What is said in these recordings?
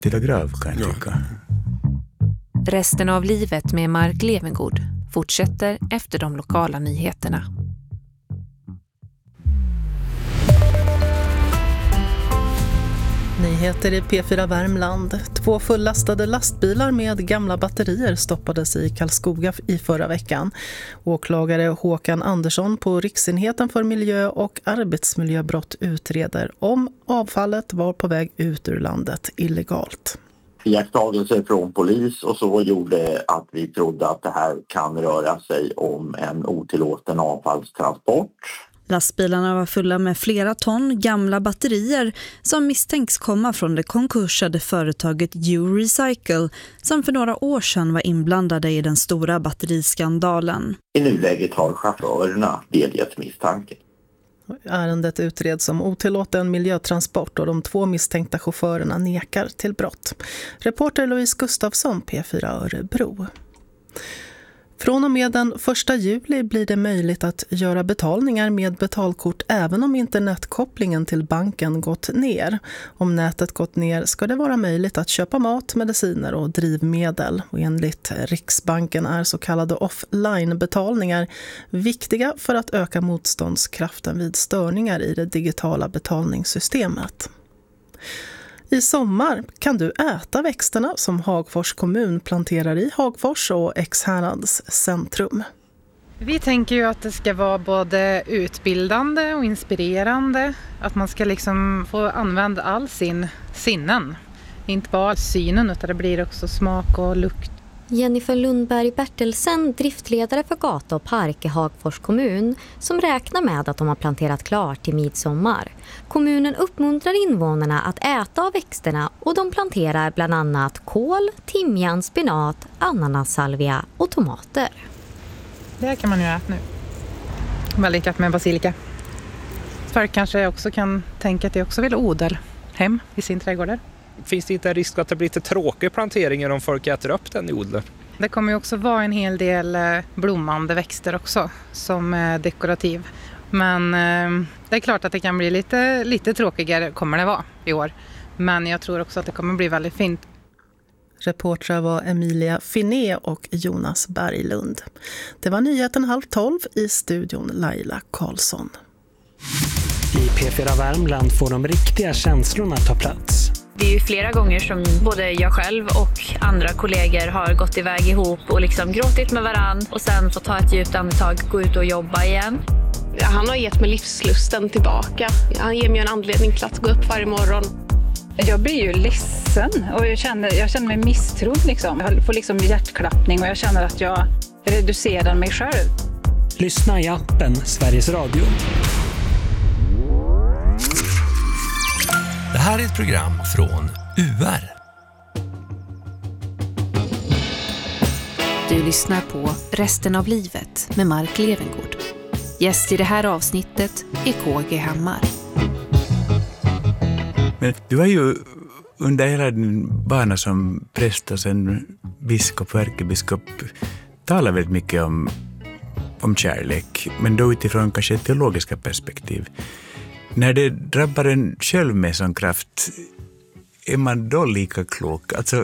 till och grav kan jag tycka. Resten av livet med Mark Levengood fortsätter efter de lokala nyheterna. Nyheter i P4 Värmland. 2 fullastade lastbilar med gamla batterier stoppades i Karlskoga i förra veckan. Åklagare Håkan Andersson på Riksenheten för miljö- och arbetsmiljöbrott utreder om avfallet var på väg ut ur landet illegalt. Iakttagelser från polis och så gjorde att vi trodde att det här kan röra sig om en otillåten avfallstransport. Lastbilarna var fulla med flera ton gamla batterier som misstänks komma från det konkursade företaget U-Recycle som för några år sedan var inblandade i den stora batteriskandalen. I nuläget har chaufförerna delgett misstanken. Ärendet utreds som otillåten miljötransport och de 2 misstänkta chaufförerna nekar till brott. Reporter Louise Gustafsson, P4 Örebro. Från och med den 1 juli blir det möjligt att göra betalningar med betalkort även om internetkopplingen till banken gått ner. Om nätet gått ner ska det vara möjligt att köpa mat, mediciner och drivmedel. Och enligt Riksbanken är så kallade offline-betalningar viktiga för att öka motståndskraften vid störningar i det digitala betalningssystemet. I sommar kan du äta växterna som Hagfors kommun planterar i Hagfors och Ekshärads centrum. Vi tänker ju att det ska vara både utbildande och inspirerande. Att man ska liksom få använda all sin sinnen. Inte bara synen utan det blir också smak och lukt. Jennifer Lundberg Bertelsen, driftledare för Gata och park i Hagfors kommun, som räknar med att de har planterat klart till midsommar. Kommunen uppmuntrar invånarna att äta av växterna och de planterar bland annat kål, timjan, spinat, ananassalvia och tomater. Det här kan man ju äta nu. Väldigt gott med basilika. Folk kanske också kan tänka att de också vill odla hem i sin trädgård. Finns det inte en risk att det blir lite tråkiga planteringar om folk äter upp den i odlen? Det kommer ju också vara en hel del blommande växter också som är dekorativ. Men det är klart att det kan bli lite tråkigare kommer det vara i år. Men jag tror också att det kommer bli väldigt fint. Reportrar var Emilia Finé och Jonas Berglund. Det var nyheten 11:30 i studion Laila Karlsson. I P4 Värmland får de riktiga känslorna ta plats. Det är ju flera gånger som både jag själv och andra kollegor har gått iväg ihop och liksom gråtit med varann och sen får ta ett djupt andetag, gå ut och jobba igen. Han har gett mig livslusten tillbaka. Han ger mig en anledning till att gå upp varje morgon. Jag blir ju ledsen och jag känner mig misstrodd liksom. Jag får liksom hjärtklappning och jag känner att jag reducerar mig själv. Lyssna i appen Sveriges Radio. Det här är ett program från UR. Du lyssnar på Resten av livet med Mark Levengood. Gäst i det här avsnittet är KG Hammar. Men du har ju under hela din bana som präst och sen biskop och ärkebiskop talat väldigt mycket om kärlek, men då utifrån kanske teologiska perspektiv. När det drabbar en själv med sån kraft, är man då lika klok? Alltså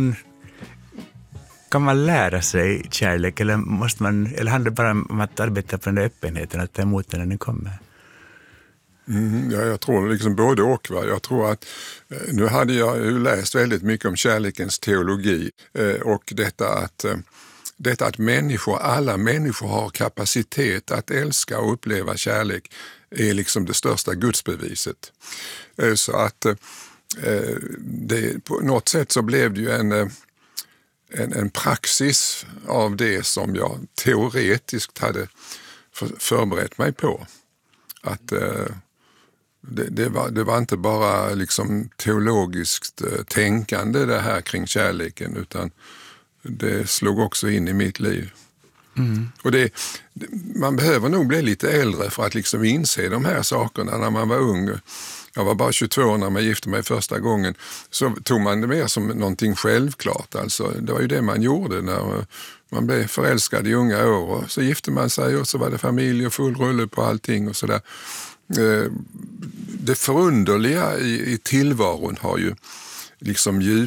kan man lära sig kärlek eller eller handlar det bara om att arbeta på den där öppenheten, att ta emot den när den kommer? Ja, jag tror liksom både och. Va? Jag tror att nu hade jag ju läst väldigt mycket om kärlekens teologi och detta att alla människor har kapacitet att älska och uppleva kärlek är liksom det största gudsbeviset. Så att på något sätt så blev det ju en praxis av det som jag teoretiskt hade förberett mig på. Att det var inte bara liksom teologiskt tänkande det här kring kärleken, utan det slog också in i mitt liv. Mm. Och man behöver nog bli lite äldre för att liksom inse de här sakerna. När man var ung, jag var bara 22 år när man gifte mig första gången, så tog man det mer som någonting självklart. Alltså, det var ju det man gjorde när man blev förälskad i unga år. Och så gifte man sig och så var det familj och full rulle på allting och sådär. Det förunderliga i tillvaron har ju liksom